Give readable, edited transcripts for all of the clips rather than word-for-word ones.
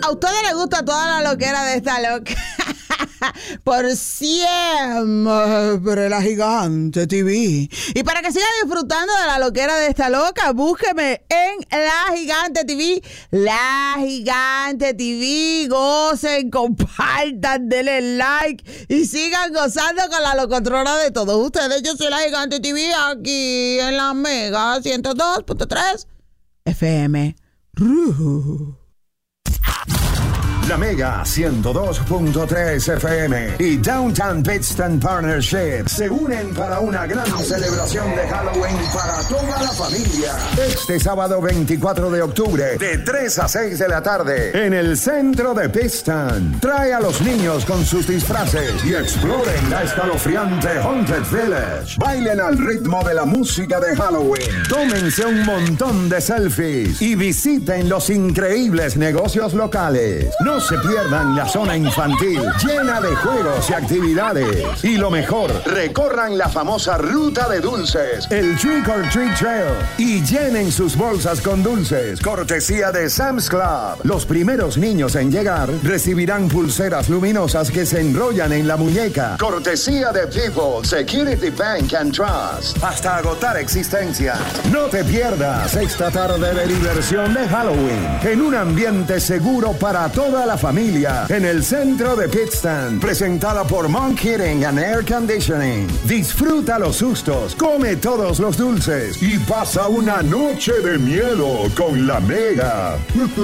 ¿A ustedes les gusta toda la loquera de esta loca? Por siempre la Gigante TV. Y para que sigan disfrutando de la loquera de esta loca, búsqueme en La Gigante TV. La Gigante TV. Gocen, compartan, denle like y sigan gozando con la locotrona de todos ustedes. Yo soy La Gigante TV aquí en la Mega 102.3 FM. La Mega 102.3 FM y Downtown Pittston Partnership se unen para una gran celebración de Halloween para toda la familia. Este sábado 24 de octubre, de 3 a 6 de la tarde, en el centro de Pittston. Trae a los niños con sus disfraces y exploren la escalofriante Haunted Village. Bailen al ritmo de la música de Halloween. Tómense un montón de selfies y visiten los increíbles negocios locales. No se pierdan la zona infantil, llena de juegos y actividades. Y lo mejor, recorran la famosa ruta de dulces, el Trick or Treat Trail, y llenen sus bolsas con dulces, cortesía de Sam's Club. Los primeros niños en llegar recibirán pulseras luminosas que se enrollan en la muñeca, cortesía de People, Security Bank and Trust, hasta agotar existencia. No te pierdas esta tarde de diversión de Halloween, en un ambiente seguro para toda la familia, en el centro de Pittston, presentada por Monk Heating and Air Conditioning. Disfruta los sustos, come todos los dulces y pasa una noche de miedo con la Mega.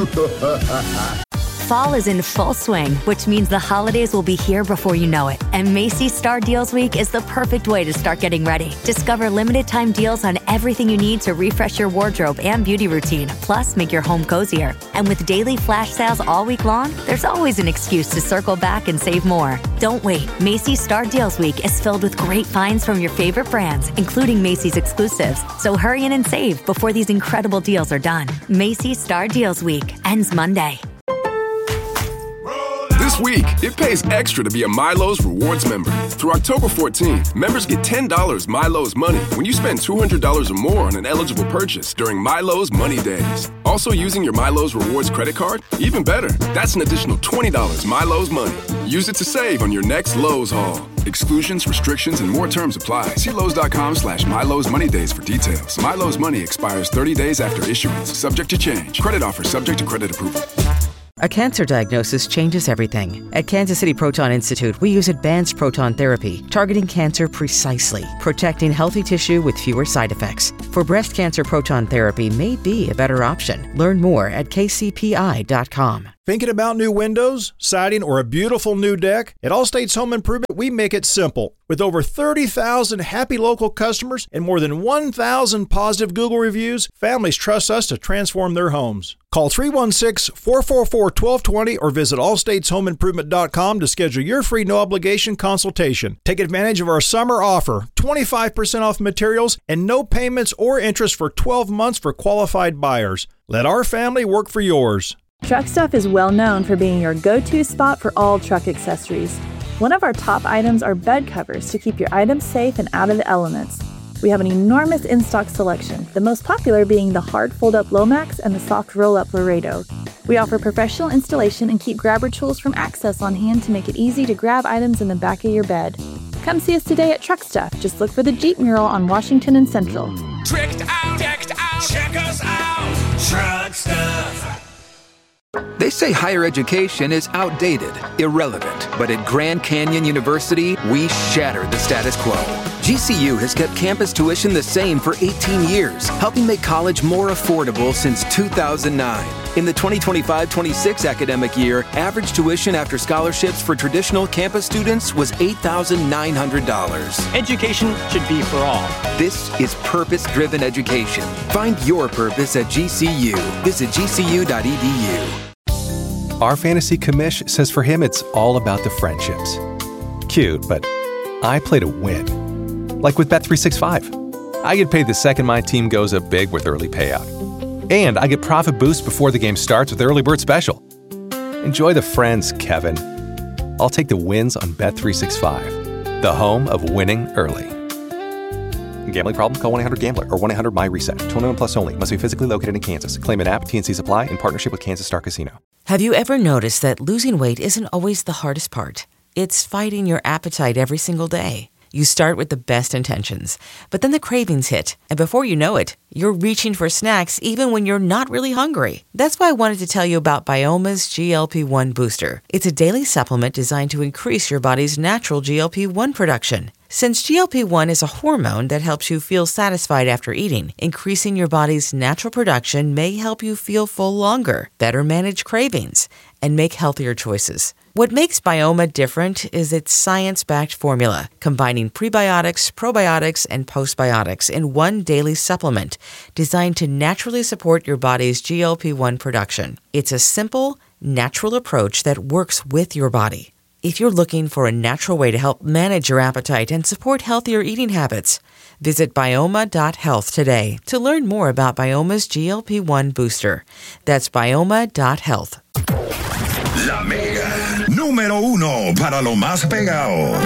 Fall is in full swing, which means the holidays will be here before you know it. And Macy's Star Deals Week is the perfect way to start getting ready. Discover limited time deals on everything you need to refresh your wardrobe and beauty routine, plus make your home cozier. And with daily flash sales all week long, there's always an excuse to circle back and save more. Don't wait. Macy's Star Deals Week is filled with great finds from your favorite brands, including Macy's exclusives. So hurry in and save before these incredible deals are done. Macy's Star Deals Week ends Monday. This week, it pays extra to be a Milo's Rewards member. Through October 14th, members get $10 Milo's Money when you spend $200 or more on an eligible purchase during Milo's Money Days. Also using your Milo's Rewards credit card? Even better, that's an additional $20 Milo's Money. Use it to save on your next Lowe's haul. Exclusions, restrictions, and more terms apply. See Lowe's.com/Milo's Money Days for details. Milo's Money expires 30 days after issuance. Subject to change. Credit offer subject to credit approval. A cancer diagnosis changes everything. At Kansas City Proton Institute, we use advanced proton therapy, targeting cancer precisely, protecting healthy tissue with fewer side effects. For breast cancer, proton therapy may be a better option. Learn more at kcpi.com. Thinking about new windows, siding, or a beautiful new deck? At Allstate's Home Improvement, we make it simple. With over 30,000 happy local customers and more than 1,000 positive Google reviews, families trust us to transform their homes. Call 316-444-1220 or visit allstateshomeimprovement.com to schedule your free no-obligation consultation. Take advantage of our summer offer, 25% off materials and no payments or interest for 12 months for qualified buyers. Let our family work for yours. Truck Stuff is well known for being your go-to spot for all truck accessories. One of our top items are bed covers to keep your items safe and out of the elements. We have an enormous in-stock selection, the most popular being the hard fold-up Lomax and the soft roll-up Laredo. We offer professional installation and keep grabber tools from Access on hand to make it easy to grab items in the back of your bed. Come see us today at Truck Stuff. Just look for the Jeep mural on Washington and Central. Tricked out, decked out, check us out, Truck Stuff. They say higher education is outdated, irrelevant. But at Grand Canyon University, we shattered the status quo. GCU has kept campus tuition the same for 18 years, helping make college more affordable since 2009. In the 2025-26 academic year, average tuition after scholarships for traditional campus students was $8,900. Education should be for all. This is purpose-driven education. Find your purpose at GCU. Visit gcu.edu. Our fantasy commish says for him it's all about the friendships. Cute, but I play to win. Like with Bet365. I get paid the second my team goes up big with early payout. And I get profit boost before the game starts with Early Bird Special. Enjoy the friends, Kevin. I'll take the wins on Bet365, the home of winning early. Gambling problem? Call 1-800-GAMBLER or 1-800-MY-RESET. 21 plus only. Must be physically located in Kansas. Claim an app. TNCs apply in partnership with Kansas Star Casino. Have you ever noticed that losing weight isn't always the hardest part? It's fighting your appetite every single day. You start with the best intentions, but then the cravings hit, and before you know it, you're reaching for snacks even when you're not really hungry. That's why I wanted to tell you about Bioma's GLP-1 Booster. It's a daily supplement designed to increase your body's natural GLP-1 production. Since GLP-1 is a hormone that helps you feel satisfied after eating, increasing your body's natural production may help you feel full longer, better manage cravings, and make healthier choices. What makes Bioma different is its science-backed formula, combining prebiotics, probiotics, and postbiotics in one daily supplement designed to naturally support your body's GLP-1 production. It's a simple, natural approach that works with your body. If you're looking for a natural way to help manage your appetite and support healthier eating habits, visit Bioma.health today to learn more about Bioma's GLP-1 Booster. That's Bioma.health. La Mega, número 1 para lo más pegado.